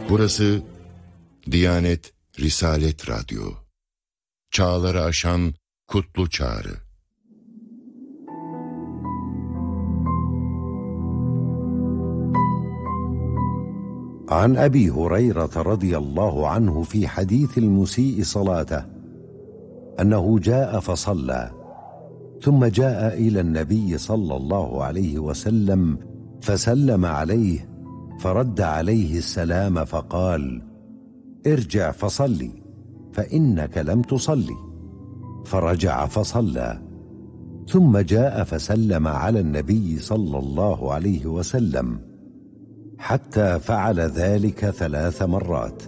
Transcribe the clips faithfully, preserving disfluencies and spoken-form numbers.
Burası Diyanet Risalet Radyo. Çağları aşan kutlu çağrı. عن أبي هريرة رضي الله عنه في حديث المسيء صلاته أنه جاء فصلى ثم جاء إلى النبي صلى الله عليه وسلم فسلم عليه فرد عليه السلام فقال: ارجع فصلي فإنك لم تصلي. فرجع فصلى ثم جاء فسلم على النبي صلى الله عليه وسلم حتى فعل ذلك ثلاث مرات.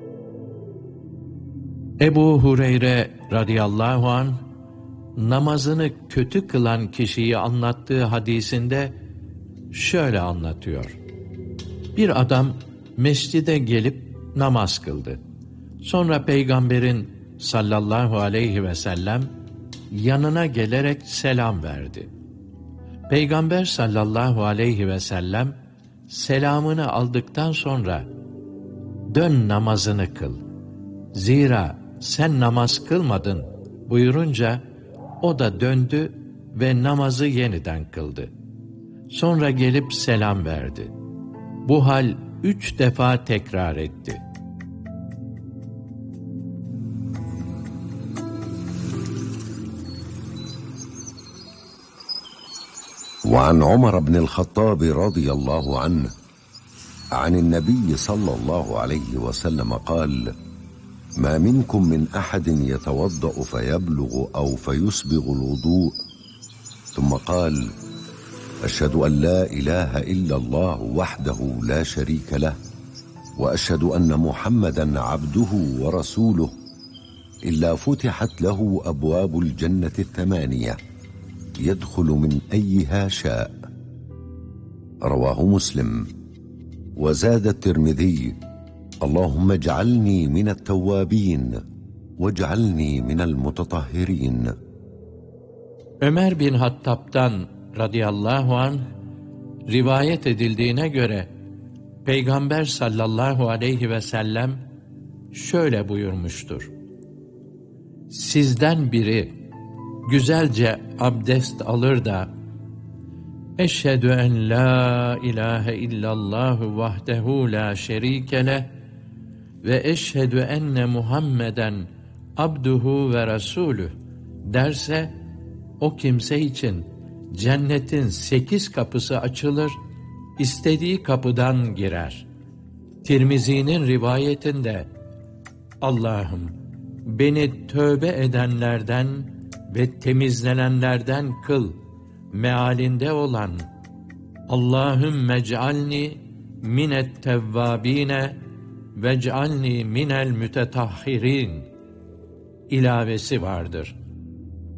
Ebu Hureyre radıyallahu anh namazını kötü kılan kişiyi anlattığı hadisinde şöyle anlatıyor. Bir adam mescide gelip namaz kıldı. Sonra Peygamberin sallallahu aleyhi ve sellem yanına gelerek selam verdi. Peygamber sallallahu aleyhi ve sellem selamını aldıktan sonra dön namazını kıl. Zira sen namaz kılmadın buyurunca o da döndü ve namazı yeniden kıldı. Sonra gelip selam verdi. Bu hal üç defa tekrar etti. وعن عمر بن الخطاب رضي الله عنه عن النبي صلى الله عليه وسلم قال: ما منكم من أحد يتوضأ فيبلغ أو فيسبغ الوضوء ثم قال: أشهد أن لا إله إلا الله وحده لا شريك له وأشهد أن محمدا عبده ورسوله إلا فتحت له أبواب الجنة الثمانية يدخل من أيها شاء. رواه مسلم. وزاد الترمذي: اللهم اجعلني من التوابين واجعلني من المتطهرين. Ömer bin Hattab'dan radıyallahu anh rivayet edildiğine göre Peygamber sallallahu aleyhi ve sellem şöyle buyurmuştur. Sizden biri güzelce abdest alır da Eşhedü en la ilahe illallah vahdehu la şerike leh ve eşhedü enne Muhammeden abduhu ve rasulüh derse o kimse için cennetin sekiz kapısı açılır, istediği kapıdan girer. Tirmizi'nin rivayetinde Allah'ım beni tövbe edenlerden ve temizlenenlerden kıl mealinde olan Allahümme ec'alni minet tevvabine vec'alni minel mütetahhirin ilavesi vardır.